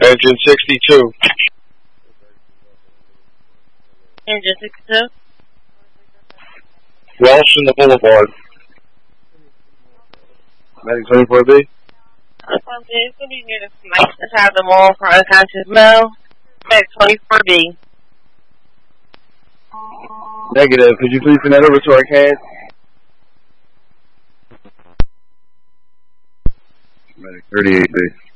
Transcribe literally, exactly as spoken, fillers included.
Engine sixty-two. Engine sixty-two. Welsh in the Boulevard. Medic twenty-four B. It's going to be near the Smite inside the mall for unconscious male. Medic twenty-four B. Negative. Could you please send that over to our C A D? Medic thirty-eight B.